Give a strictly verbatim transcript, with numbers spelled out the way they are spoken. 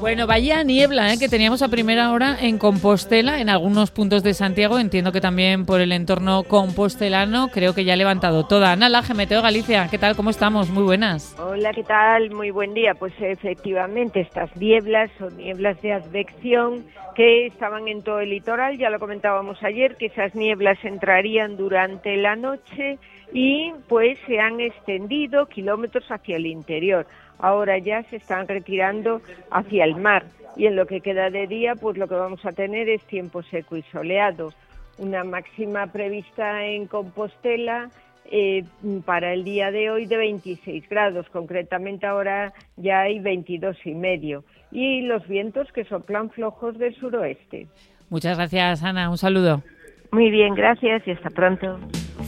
Bueno, vaya niebla, ¿eh? Que teníamos a primera hora en Compostela, en algunos puntos de Santiago. Entiendo que también por el entorno compostelano. Creo que ya ha levantado toda. Ana Laje, Meteo Galicia, ¿qué tal? ¿Cómo estamos? Muy buenas. Hola, ¿qué tal? Muy buen día. Pues efectivamente, estas nieblas son nieblas de advección que estaban en todo el litoral. Ya lo comentábamos ayer, que esas nieblas entrarían durante la noche y pues se han extendido kilómetros hacia el interior. Ahora ya se están retirando hacia el mar y en lo que queda de día pues lo que vamos a tener es tiempo seco y soleado. Una máxima prevista en Compostela eh, para el día de hoy de veintiséis grados, concretamente ahora ya hay veintidós y medio, y los vientos que soplan flojos del suroeste. Muchas gracias, Ana, un saludo. Muy bien, gracias y hasta pronto.